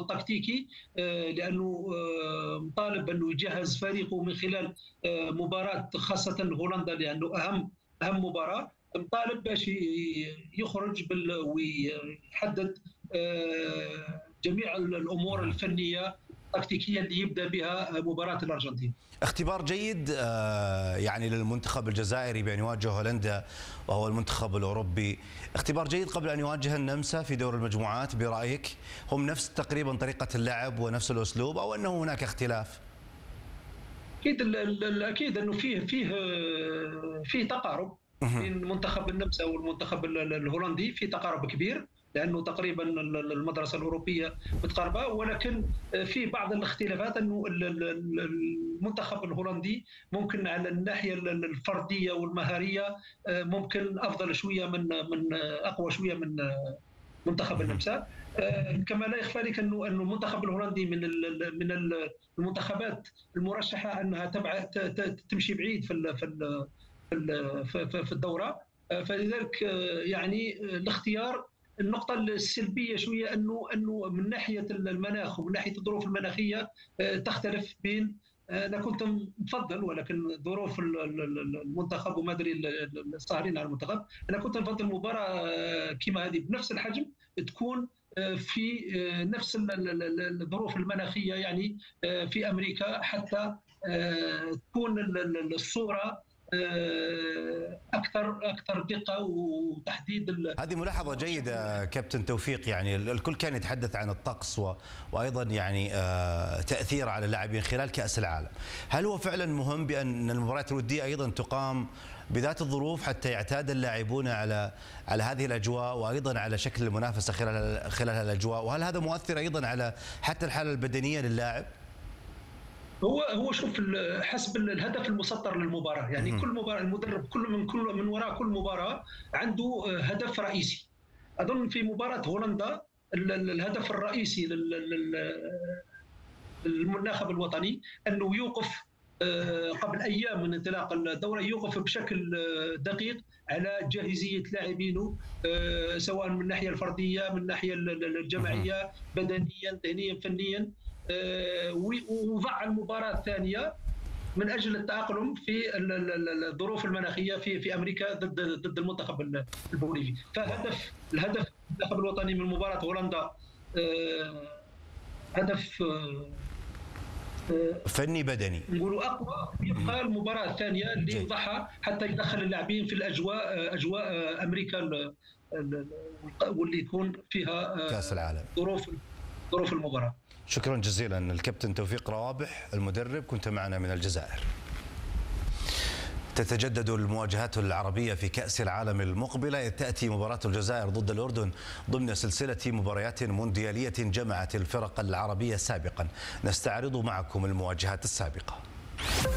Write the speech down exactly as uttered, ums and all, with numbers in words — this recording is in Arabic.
تكتيكي، لانه مطالب انه يجهز فريقه من خلال مباراه خاصه هولندا، لانه اهم اهم مباراه، مطالب باش يخرج ويحدد جميع الامور الفنيه التكتيكيه اللي يبدا بها مباراه الارجنتين. اختبار جيد يعني للمنتخب الجزائري بأن يواجه هولندا وهو المنتخب الأوروبي، اختبار جيد قبل أن يواجه النمسا في دور المجموعات برأيك؟ هم نفس تقريبا طريقة اللعب ونفس الأسلوب أو أنه هناك اختلاف؟ أكيد أكيد أنه فيه فيه فيه تقارب بين منتخب النمسا والمنتخب الهولندي، في تقارب كبير لانه تقريبا المدرسه الاوروبيه متقاربه، ولكن في بعض الاختلافات انه المنتخب الهولندي ممكن على الناحيه الفرديه والمهاريه ممكن افضل شويه من من اقوى شويه من منتخب النمسا. كما لا يخفى لك انه انه المنتخب الهولندي من من المنتخبات المرشحه انها تبع تمشي بعيد في في في الدوره، فلذلك يعني الاختيار النقطة السلبية شوية أنه أنه من ناحية المناخ ومن ناحية الظروف المناخية تختلف بين، أنا كنت مفضل ولكن ظروف المنتخب وما أدري الصاهرين على المنتخب، أنا كنت مفضل مباراة كما هذه بنفس الحجم تكون في نفس الظروف المناخية، يعني في أمريكا، حتى تكون الصورة اكثر اكثر دقه وتحديد. هذه ملاحظه جيده كابتن توفيق، يعني الكل كان يتحدث عن الطقس وايضا يعني تاثير على اللاعبين خلال كاس العالم. هل هو فعلا مهم بان المباريات الوديه ايضا تقام بذات الظروف حتى يعتاد اللاعبون على على هذه الاجواء وايضا على شكل المنافسه خلال خلال الاجواء، وهل هذا مؤثر ايضا على حتى الحاله البدنيه للاعب؟ هو هو شوف حسب الهدف المسطر للمباراه، يعني م- كل مباراه المدرب كل من كل من وراء كل مباراه عنده هدف رئيسي. اظن في مباراه هولندا الهدف الرئيسي للمنتخب الوطني انه يوقف قبل ايام من انطلاق الدوره، يوقف بشكل دقيق على جاهزيه لاعبينه، سواء من الناحيه الفرديه من الناحيه الجماعيه، بدنيا ذهنيا فنيا، ووضع المباراه الثانيه من اجل التاقلم في الظروف المناخيه في في امريكا ضد ضد المنتخب البوليفي. فهدف الهدف المنتخب الوطني من مباراه هولندا هدف فني بدني نقولوا اقوى، يبقى المباراه الثانيه اللي يوضعها حتى يدخل اللاعبين في الاجواء اجواء امريكا واللي يكون فيها كاس العالم ظروف ظروف المباراه. شكرا جزيلا الكابتن توفيق روابح المدرب، كنت معنا من الجزائر. تتجدد المواجهات العربية في كأس العالم المقبلة، تأتي مباراة الجزائر ضد الأردن ضمن سلسلة مباريات مونديالية جمعت الفرق العربية سابقا. نستعرض معكم المواجهات السابقة.